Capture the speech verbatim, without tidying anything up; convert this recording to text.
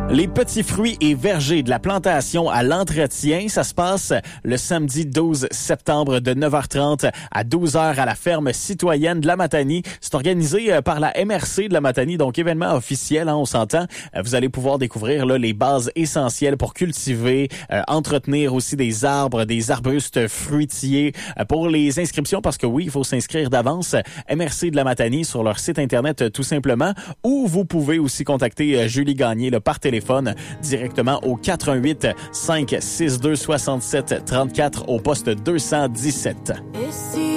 Les petits fruits et vergers de la plantation à l'entretien, ça se passe le samedi douze septembre de neuf heures trente à douze heures à la ferme citoyenne de la Matanie. C'est organisé par la M R C de la Matanie, donc événement officiel, hein, on s'entend. Vous allez pouvoir découvrir là, les bases essentielles pour cultiver, euh, entretenir aussi des arbres, des arbustes fruitiers. Euh, pour les inscriptions, parce que oui, il faut s'inscrire d'avance, M R C de la Matanie sur leur site internet euh, tout simplement, ou vous pouvez aussi contacter euh, Julie Gagné là, par téléphone directement au quatre un huit, cinq six deux, six sept trois quatre au poste deux cent dix-sept.